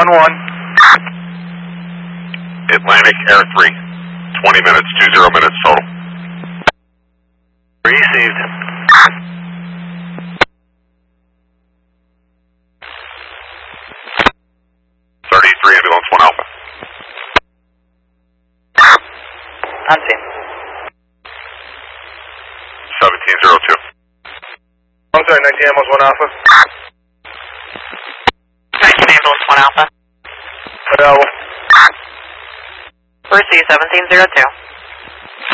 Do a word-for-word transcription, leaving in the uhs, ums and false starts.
one one. Atlantic Air three. twenty minutes, two zero minutes total. Received. thirty-three, ambulance one Alpha. On scene. seventeen zero two. I'm sorry, nineteen ambulance one Alpha. nineteen ambulance one Alpha. Available. Receive seventeen zero two.